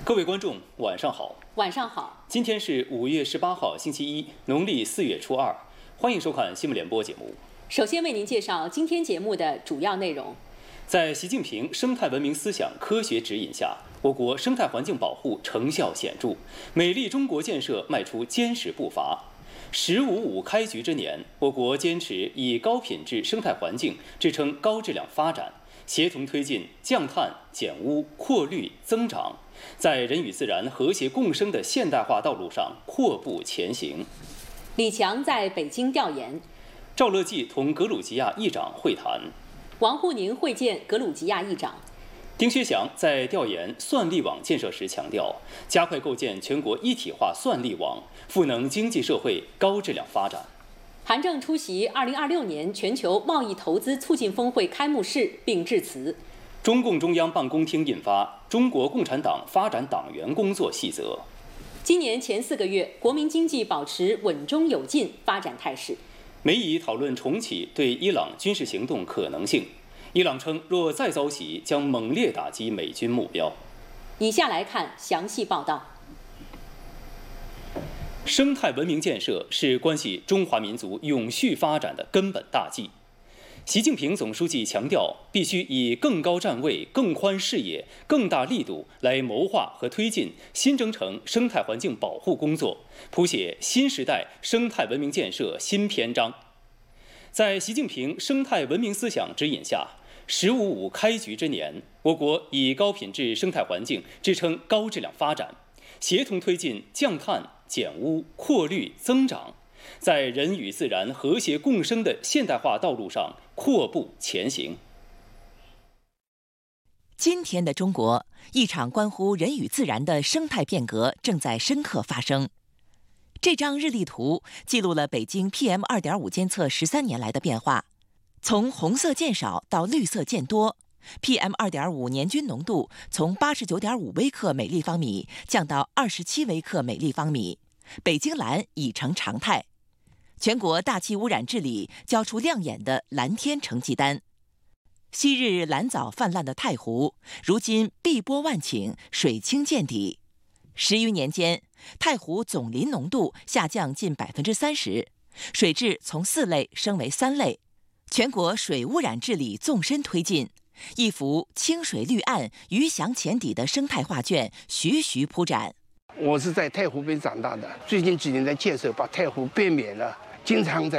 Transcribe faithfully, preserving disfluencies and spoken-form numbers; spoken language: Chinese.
各位观众，晚上好。 晚上好。 今天是五月十八号，星期一，农历四月初二。欢迎收看新闻联播节目。 首先为您介绍今天节目的主要内容。 在习近平生态文明思想科学指引下，我国生态环境保护成效显著，美丽中国建设迈出坚实步伐。“十五五”开局之年，我国坚持以高品质生态环境支撑高质量发展，协同推进降碳、减污、扩绿、增长，在人与自然和谐共生的现代化道路上阔步前行。 李强在北京调研， 赵乐际同格鲁吉亚议长会谈， 王沪宁会见格鲁吉亚议长。 丁薛祥在调研算力网建设时强调，加快构建全国一体化算力网，赋能经济社会高质量发展。 韩正出席二零二六年全球贸易投资促进峰会开幕式并致辞。 中共中央办公厅印发《中国共产党发展党员工作细则》。 今年前四个月，国民经济保持稳中有进发展态势。 美以讨论重启对伊朗军事行动可能性。伊朗称，若再遭袭，将猛烈打击美军目标。 以下来看详细报道。 生态文明建设是关系中华民族永续发展的根本大计。习近平总书记强调，必须以更高站位、更宽视野、更大力度来谋划和推进新征程生态环境保护工作，谱写新时代生态文明建设新篇章。在习近平生态文明思想指引下，“十五五”开局之年，我国以高品质生态环境支撑高质量发展，协同推进降碳、减污、扩绿、增长，在人与自然和谐共生的现代化道路上阔步前行。 今天的中国，一场关乎人与自然的生态变革正在深刻发生。这张日历图记录了北京 P M 二点五 监测十三年来的变化，从红色渐少到绿色渐多。P M 二点五 年均浓度从八十九点五微克每立方米降到二十七微克每立方米，北京蓝已成常态。全国大气污染治理交出亮眼的蓝天成绩单。昔日蓝藻泛滥的太湖，如今碧波万顷，水清见底。十余年间，太湖总磷浓度下降近百分之三十，水质从四类升为三类。全国水污染治理纵深推进，一幅清水绿岸、鱼翔浅底的生态画卷徐徐铺展。 我是在太湖边长大的，最近几年的建设把太湖变美了，经常在